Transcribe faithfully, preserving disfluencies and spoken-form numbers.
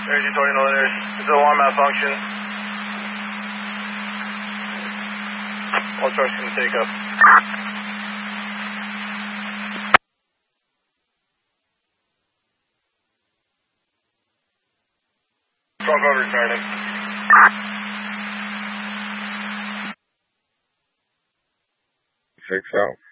Energy twenty, no, there's it's an alarm malfunction. All trucks can take up. Trunk over returning. Six out.